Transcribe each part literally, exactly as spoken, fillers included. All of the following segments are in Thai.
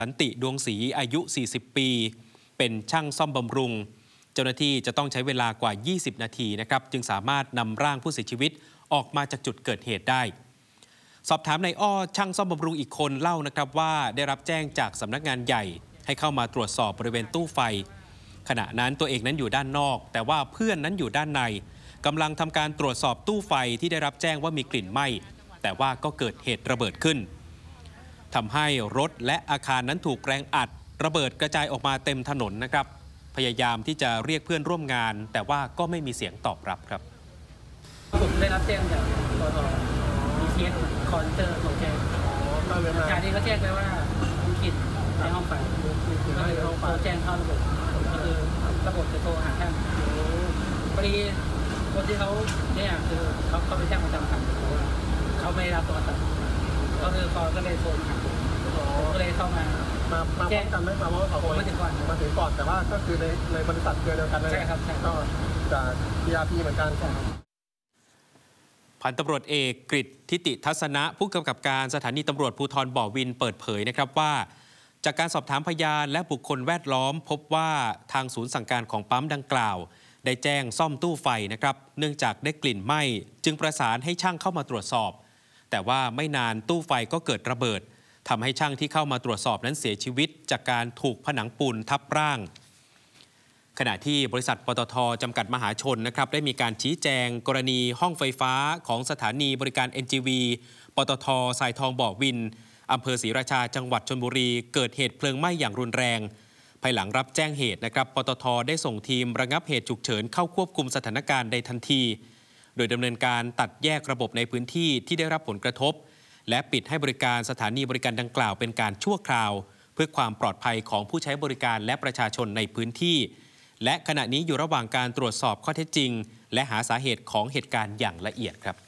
สันติดวงศรีอายุสี่สิบปีเป็นช่างซ่อมบำรุงเจ้าหน้าที่จะต้องใช้เวลากว่ายี่สิบนาทีนะครับจึงสามารถนำร่างผู้เสียชีวิตออกมาจากจุดเกิดเหตุได้สอบถามนายอ้อช่างซ่อมบำรุงอีกคนเล่านะครับว่าได้รับแจ้งจากสำนักงานใหญ่ให้เข้ามาตรวจสอบบริเวณตู้ไฟขณะนั้นตัวเองนั้นอยู่ด้านนอกแต่ว่าเพื่อนนั้นอยู่ด้านในกำลังทำการตรวจสอบตู้ไฟที่ได้รับแจ้งว่ามีกลิ่นไหม้แต่ว่าก็เกิดเหตุระเบิดขึ้นทำให้รถและอาคารนั้นถูกแรงอัดระเบิดกระจายออกมาเต็มถนนนะครับพยายามที่จะเรียกเพื่อนร่วมงานแต่ว่าก็ไม่มีเสียงตอบรับครับผมได้รับแจ้งจากปตท.มีเคสคอนเตอร์โทรแจ้งการที่เขาแจ้งไปว่ามีกลิ่นในห้องไฟก็เลยโทรแจ้งเข้าระบบก็คือระบบจะโทรหาท่านพอดีคนที่เขาเนี่ยคือเขาเขาไปแจ้งประจำการเขาไม่รับโทรศัพท์ก็คือพอก็เลยโทรมาหาผมก็เลยเข้ามามามาแจ้งกันไม่มาว่าเขามาถึงก่อนมาถึงก่อนแต่ว่าก็คือในในบริษัทเดียวกันเลยใช่ครับก็จาก พี อาร์ พี เหมือนกันพันตำรวจเอกกฤษทิติทัศนะผู้กำกับการสถานีตำรวจภูธรบ่อวินเปิดเผยนะครับว่าจากการสอบถามพยานและบุคคลแวดล้อมพบว่าทางศูนย์สั่งการของปั๊มดังกล่าวได้แจ้งซ่อมตู้ไฟนะครับเนื่องจากได้กลิ่นไหม้จึงประสานให้ช่างเข้ามาตรวจสอบแต่ว่าไม่นานตู้ไฟก็เกิดระเบิดทำให้ช่างที่เข้ามาตรวจสอบนั้นเสียชีวิตจากการถูกผนังปูนทับร่างขณะที่บริษัทปตท.จำกัดมหาชนนะครับได้มีการชี้แจงกรณีห้องไฟฟ้าของสถานีบริการ เอ็น จี วี ปตท.สายทองบ่อวินอำเภอศรีราชาจังหวัดชลบุรีเกิดเหตุเพลิงไหม้อย่างรุนแรงภายหลังรับแจ้งเหตุนะครับปตท.ได้ส่งทีมระงับเหตุฉุกเฉินเข้าควบคุมสถานการณ์ในทันทีโดยดำเนินการตัดแยกระบบในพื้นที่ที่ได้รับผลกระทบและปิดให้บริการสถานีบริการดังกล่าวเป็นการชั่วคราวเพื่อความปลอดภัยของผู้ใช้บริการและประชาชนในพื้นที่และขณะนี้อยู่ระหว่างการตรวจสอบข้อเท็จจริงและหาสาเหตุของเหตุการณ์อย่างละเอียดครับ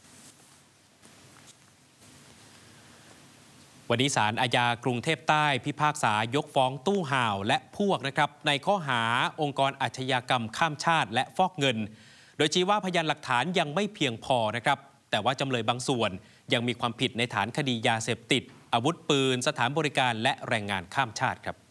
วันนี้ศาลอาญากรุงเทพใต้พิพากษายกฟ้องตู้ห่าวและพวกนะครับในข้อหาองค์กรอาชญากรรมข้ามชาติและฟอกเงินโดยชี้ว่าพยานหลักฐานยังไม่เพียงพอนะครับแต่ว่าจำเลยบางส่วนยังมีความผิดในฐานคดียาเสพติดอาวุธปืนสถานบริการและแรงงานข้ามชาติครับ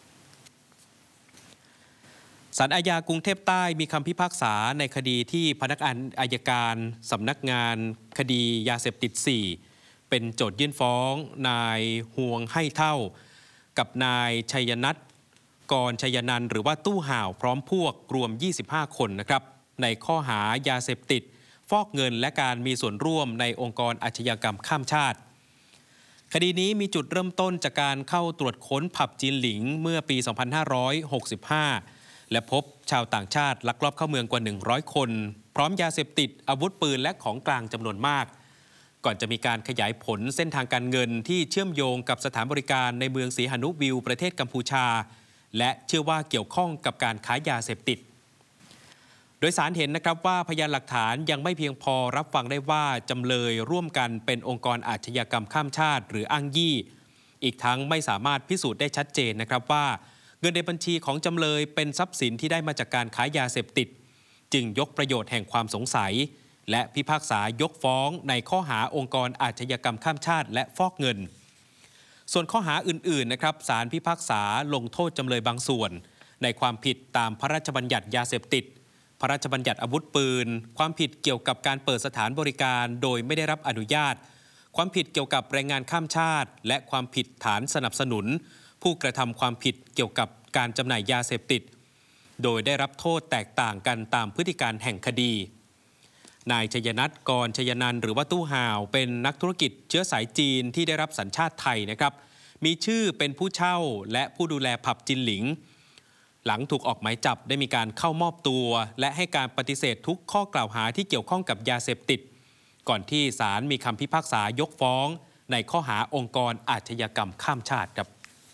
ศาลอาญากรุงเทพใต้มีคำพิพากษาในคดีที่พนักงานอัยการสำนักงานคดียาเสพติดสี่เป็นโจทยื่นฟ้องนายห่วงให้เท่ากับนายชัยนัทกรชัยนันท์หรือว่าตู้ห่าวพร้อมพวกรวมยี่สิบห้าคนนะครับในข้อหายาเสพติดฟอกเงินและการมีส่วนร่วมในองค์กรอาชญากรรมข้ามชาติคดีนี้มีจุดเริ่มต้นจากการเข้าตรวจค้นผับจีนหลิงเมื่อปี สองพันห้าร้อยหกสิบห้า และพบชาวต่างชาติลักลอบเข้าเมืองกว่า หนึ่งร้อย คนพร้อมยาเสพติดอาวุธปืนและของกลางจำนวนมากก่อนจะมีการขยายผลเส้นทางการเงินที่เชื่อมโยงกับสถานบริการในเมืองสีหนุวิวประเทศกัมพูชาและเชื่อว่าเกี่ยวข้องกับการค้ายาเสพติดโดยศาลเห็นนะครับว่าพยานหลักฐานยังไม่เพียงพอรับฟังได้ว่าจำเลยร่วมกันเป็นองค์กรอาชญากรรมข้ามชาติหรืออ้างยี่อีกทั้งไม่สามารถพิสูจน์ได้ชัดเจนนะครับว่าเงินในบัญชีของจำเลยเป็นทรัพย์สินที่ได้มาจากการค้ายาเสพติดจึงยกประโยชน์แห่งความสงสัยและพิพากษายกฟ้องในข้อหาองค์กรอาชญากรรมข้ามชาติและฟอกเงินส่วนข้อหาอื่นๆนะครับศาลพิพากษาลงโทษจำเลยบางส่วนในความผิดตามพระราชบัญญัติยาเสพติดพระราชบัญญัติอาวุธปืนความผิดเกี่ยวกับการเปิดสถานบริการโดยไม่ได้รับอนุญาตความผิดเกี่ยวกับแรงงานข้ามชาติและความผิดฐานสนับสนุนผู้กระทำความผิดเกี่ยวกับการจำหน่ายยาเสพติดโดยได้รับโทษแตกต่างกันตามพฤติการแห่งคดีนายชัยนัทกรชัยนันท์หรือว่าตู้ห่าวเป็นนักธุรกิจเชื้อสายจีนที่ได้รับสัญชาติไทยนะครับมีชื่อเป็นผู้เช่าและผู้ดูแลผับจินหลิงหลังถูกออกหมายจับได้มีการเข้ามอบตัวและให้การปฏิเสธทุกข้อกล่าวหาที่เกี่ยวข้องกับยาเสพติดก่อนที่ศาลมีคำพิพากษายกฟ้องในข้อหาองค์กรอาชญากรรมข้ามชาติครับ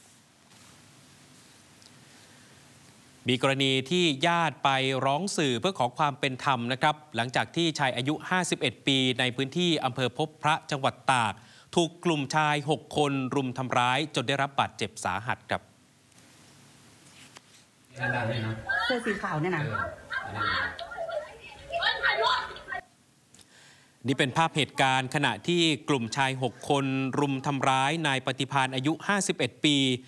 มีกรณีที่ญาติไปร้องสื่อเพื่อขอความเป็นธรรมนะครับหลังจากที่ชายอายุห้าสิบเอ็ดปีในพื้นที่อำเภอพบพระจังหวัดตากถูกกลุ่มชายหกคนรุมทำร้ายจนได้รับบาดเจ็บสาหัสครับเสื้อสีขาวเนี่ยนะนี่เป็นภาพเหตุการณ์ขณะที่กลุ่มชาย หก คนรุมทำร้ายนายปฏิภาณอายุ ห้าสิบเอ็ด ปี